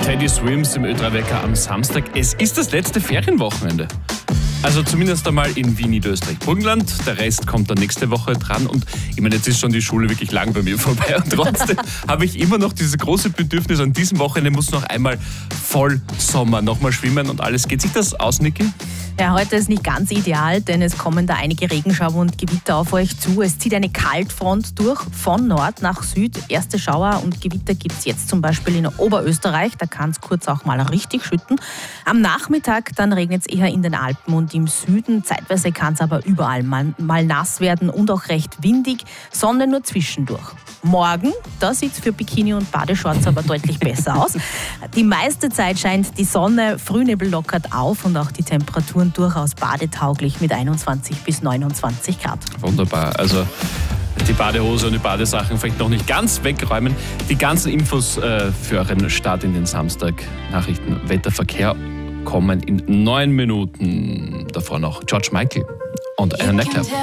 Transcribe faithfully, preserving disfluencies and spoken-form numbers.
Teddy Swims im Ö drei Wecker am Samstag. Es ist das letzte Ferienwochenende. Also zumindest einmal in Wien, Niederösterreich-Burgenland. Der Rest kommt dann nächste Woche dran. Und ich meine, jetzt ist schon die Schule wirklich lang bei mir vorbei. Und trotzdem habe ich immer noch dieses große Bedürfnis, an diesem Wochenende muss noch einmal Vollsommer, nochmal schwimmen und alles. Geht sich das aus, Niki? Ja, heute ist nicht ganz ideal, denn es kommen da einige Regenschauer und Gewitter auf euch zu. Es zieht eine Kaltfront durch von Nord nach Süd. Erste Schauer und Gewitter gibt es jetzt zum Beispiel in Oberösterreich. Da kann es kurz auch mal richtig schütten. Am Nachmittag dann regnet es eher in den Alpen und im Süden. Zeitweise kann es aber überall mal, mal nass werden und auch recht windig. Sonne nur zwischendurch. Morgen, da sieht es für Bikini und Badeshorts aber deutlich besser aus. Die meiste Zeit scheint die Sonne, Frühnebel lockert auf und auch die Temperaturen durchaus badetauglich mit einundzwanzig bis neunundzwanzig Grad. Wunderbar. Also die Badehose und die Badesachen vielleicht noch nicht ganz wegräumen. Die ganzen Infos äh, für euren Start in den Samstag. Nachrichten, Wetterverkehr kommen in neun Minuten. Davor noch George Michael und Anna Neckler.